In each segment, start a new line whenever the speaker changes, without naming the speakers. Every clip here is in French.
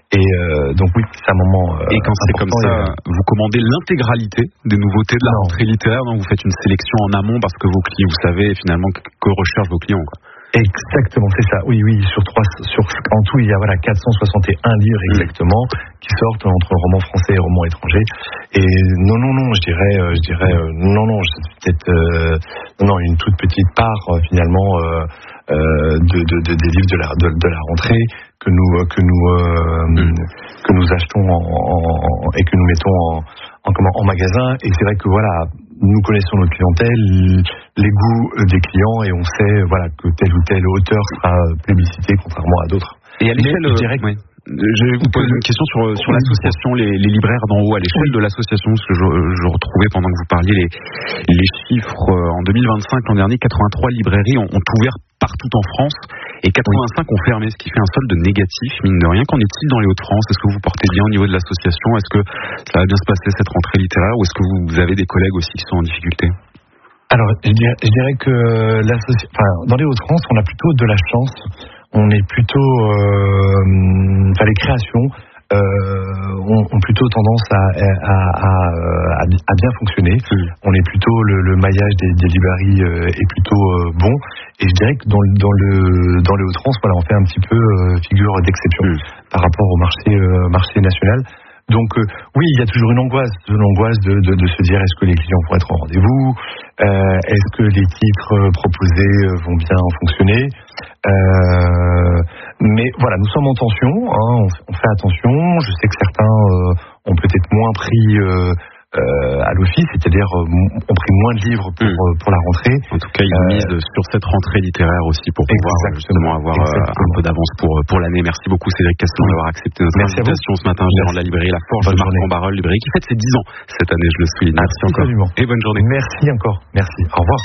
Et donc oui, c'est un moment
et quand c'est comme ça, vous commandez l'intégralité des nouveautés de la rentrée littéraire, donc vous faites une sélection en amont parce que vos clients, vous savez finalement que recherchent vos clients, quoi.
Exactement, c'est ça. Oui, en tout, il y a 461 livres exactement qui sortent entre romans français et romans étrangers. Et non, je dirais c'est peut-être une toute petite part finalement des livres de la rentrée que nous achetons et que nous mettons en magasin. Et c'est vrai que nous connaissons notre clientèle, les goûts des clients, et on sait que tel ou tel auteur sera plébiscité contrairement à d'autres.
Et à l'échelle, je vais vous poser une question sur l'association, les libraires d'en haut, à l'échelle de l'association, parce que je retrouvais pendant que vous parliez les chiffres. En 2025, l'an dernier, 83 librairies ont ouvert partout en France et 85 ont fermé, ce qui fait un solde négatif, mine de rien. Qu'en est-il dans les Hauts-de-France? Est-ce que vous portez bien au niveau de l'association? Est-ce que ça va bien se passer cette rentrée littéraire, ou est-ce que vous avez des collègues aussi qui sont en difficulté?
Alors, je dirais que dans les Hauts-de-France, on a plutôt de la chance. On est plutôt, les créations ont plutôt tendance à bien fonctionner. On est plutôt le maillage des librairies est plutôt bon. Et je dirais que dans les Hauts-de-France, on fait un petit peu figure d'exception par rapport au marché national. Donc oui, il y a toujours une angoisse de se dire, est-ce que les clients vont être au rendez-vous, est-ce que les titres proposés vont bien fonctionner, mais nous sommes en tension, on fait attention. Je sais que certains ont peut-être moins pris à l'office, c'est-à-dire ont pris moins de livres pour la rentrée.
En tout cas, ils misent sur cette rentrée littéraire aussi pour pouvoir justement avoir un peu d'avance pour l'année. Merci beaucoup Cédric Caston d'avoir accepté notre invitation ce matin, gérant de la librairie La Forge de Marc-en-Barœul, librairie qui fête ses 10 ans cette année, je le souligne. Merci encore.
Absolument.
Et bonne journée.
Merci encore. Merci. Au revoir.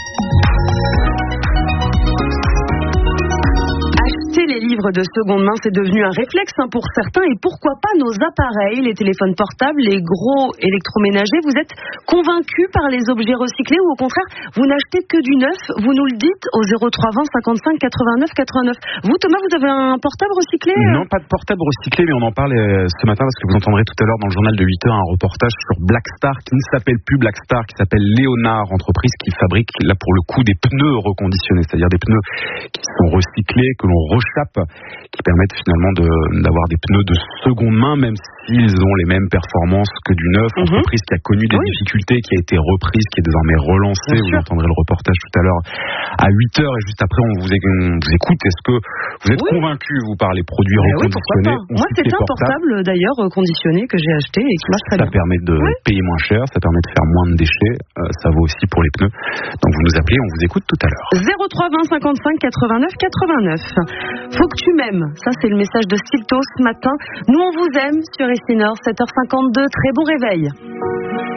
Les livres de seconde main, c'est devenu un réflexe pour certains, et pourquoi pas nos appareils, les téléphones portables, les gros électroménagers. Vous êtes convaincus par les objets recyclés, ou au contraire, vous n'achetez que du neuf? Vous nous le dites au 03 20 55 89 89. Vous, Thomas, vous avez un portable recyclé?
Non, pas de portable recyclé, mais on en parle ce matin parce que vous entendrez tout à l'heure dans le journal de 8h un reportage sur Blackstar, qui ne s'appelle plus Blackstar, qui s'appelle Léonard, entreprise qui fabrique là pour le coup des pneus reconditionnés, c'est-à-dire des pneus qui sont recyclés, que l'on rechappe, qui permettent finalement d'avoir des pneus de seconde main, même s'ils ont les mêmes performances que du neuf. Entreprise qui a connu des difficultés, qui a été reprise, qui est désormais relancée. Vous entendrez le reportage tout à l'heure à 8h, et juste après on vous écoute. Est-ce que vous êtes convaincu, vous, par les produits reconditionnés?
Moi, c'est un portable d'ailleurs reconditionné que j'ai acheté et qui marche très bien.
Ça permet de payer moins cher, ça permet de faire moins de déchets, ça vaut aussi pour les pneus. Donc vous nous appelez, on vous écoute tout à l'heure.
03 20 55 89 89. Faut que tu m'aimes, ça c'est le message de Stilto ce matin. Nous on vous aime sur Essinor, 7h52, très bon réveil.